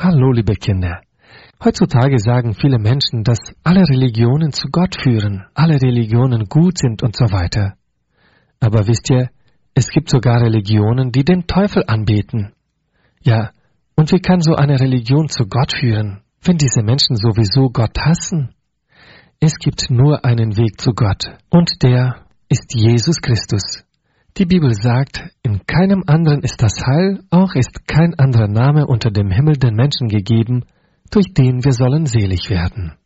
Hallo, liebe Kinder. Heutzutage sagen viele Menschen, dass alle Religionen zu Gott führen, alle Religionen gut sind und so weiter. Aber wisst ihr, es gibt sogar Religionen, die den Teufel anbeten. Ja, und wie kann so eine Religion zu Gott führen, wenn diese Menschen sowieso Gott hassen? Es gibt nur einen Weg zu Gott, und der ist Jesus Christus. Die Bibel sagt, in keinem anderen ist das Heil, auch ist kein anderer Name unter dem Himmel den Menschen gegeben, durch den wir sollen selig werden.